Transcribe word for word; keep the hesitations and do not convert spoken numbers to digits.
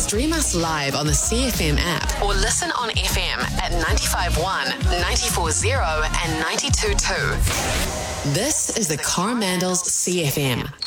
Stream us live on the C F M app or listen on F M at ninety-five point one, ninety-four point zero and ninety-two point two. This is the Coromandel's C F M.